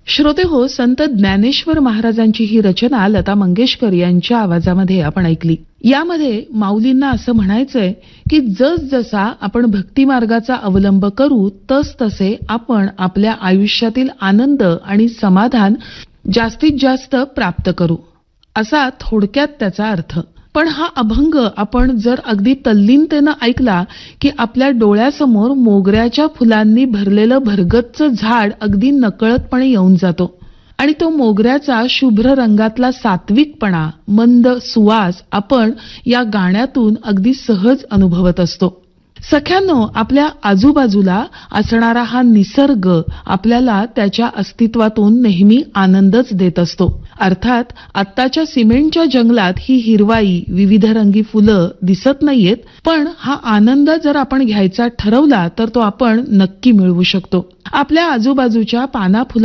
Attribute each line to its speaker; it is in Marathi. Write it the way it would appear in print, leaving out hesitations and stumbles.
Speaker 1: श्रोते हो, संत ज्ञानेश्वर महाराजांची ही रचना लता मंगेशकर यांच्या आवाजामध्ये आपण ऐकली. यामध्ये माऊलींना असं म्हणायचंय की जसजसा आपण भक्ती मार्गाचा अवलंब करू तसतसे आपण आपल्या आयुष्यातील आनंद आणि समाधान जास्तीत जास्त प्राप्त करू, असा थोडक्यात त्याचा अर्थ. पण हा अभंग आपण जर अगदी तल्लीनतेनं ऐकला की आपल्या डोळ्यासमोर मोगऱ्याच्या फुलांनी भरलेलं भरगच्च झाड अगदी नकळतपणे येऊन जातो आणि तो मोगऱ्याचा शुभ्र रंगातला सात्विकपणा, मंद सुवास आपण या गाण्यातून अगदी सहज अनुभवत असतो. सख्यांनो, आपल्या आजूबाजूला असणारा हा निसर्ग आपल्याला त्याच्या अस्तित्वातून नेहमी आनंदच देत असतो. अर्थात आत्ताच्या सिमेंटच्या जंगलात ही हिरवाई, विविध रंगी फुलं दिसत नाहीयेत, पण हा आनंद जर आपण घ्यायचा ठरवला तर तो आपण नक्की मिळवू शकतो. आपल्या आजूबाजूच्या पाना